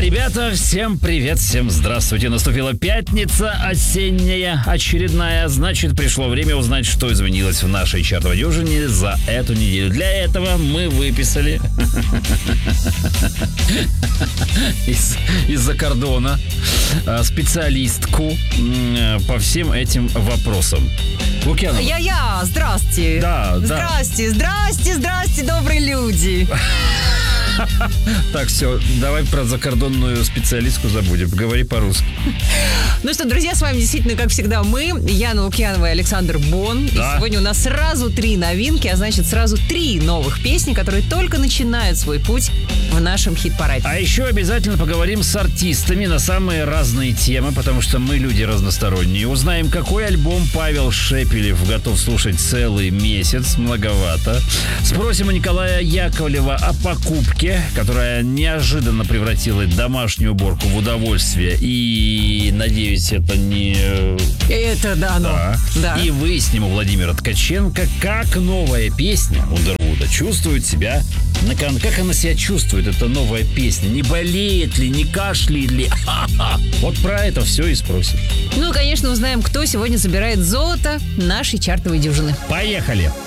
Ребята, всем привет, всем здравствуйте. Наступила пятница осенняя, очередная. Значит, пришло время узнать, что изменилось в нашей чартовой дюжине за эту неделю. Для этого мы выписали из-за кордона специалистку по всем этим вопросам. Лукьянова. Я, здрасте. Да. Здрасте, добрые люди. Так, все, давай про закордонную специалистку забудем. Говори по-русски. Ну что, друзья, с вами действительно, как всегда, мы, Яна Лукьянова и Александр Бон. Да. И сегодня у нас сразу 3 новинки, а значит, сразу 3 новых песни, которые только начинают свой путь в нашем хит-параде. А еще обязательно поговорим с артистами на самые разные темы, потому что мы люди разносторонние. Узнаем, какой альбом Павел Шепелев готов слушать целый месяц, многовато. Спросим у Николая Яковлева о покупке, которая неожиданно превратила домашнюю уборку в удовольствие. И, надеюсь, это не... Это да. И выясним у Владимира Ткаченко, как новая песня Ундервуда чувствует себя... Как она себя чувствует, эта новая песня? Не болеет ли, не кашляет ли? Вот про это все и спросим. Ну и, конечно, узнаем, кто сегодня забирает золото нашей чартовой дюжины. Поехали!